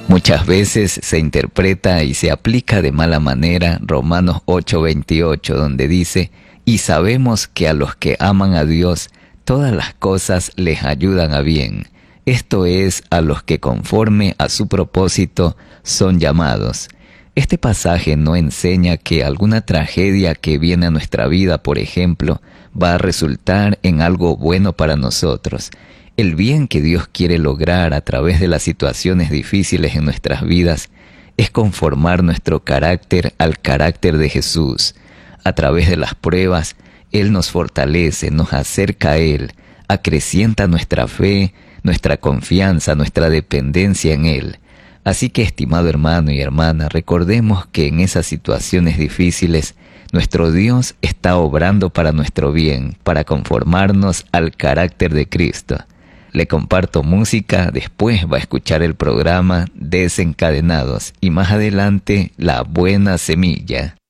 Muchas veces se interpreta y se aplica de mala manera Romanos 8:28, donde dice: y sabemos que a los que aman a Dios, todas las cosas les ayudan a bien. Esto es, a los que conforme a su propósito son llamados. Este pasaje no enseña que alguna tragedia que viene a nuestra vida, por ejemplo, va a resultar en algo bueno para nosotros. El bien que Dios quiere lograr a través de las situaciones difíciles en nuestras vidas es conformar nuestro carácter al carácter de Jesús. A través de las pruebas, Él nos fortalece, nos acerca a Él, acrecienta nuestra fe, nuestra confianza, nuestra dependencia en Él. Así que, estimado hermano y hermana, recordemos que en esas situaciones difíciles, nuestro Dios está obrando para nuestro bien, para conformarnos al carácter de Cristo. Le comparto música, después va a escuchar el programa Desencadenados y más adelante La Buena Semilla.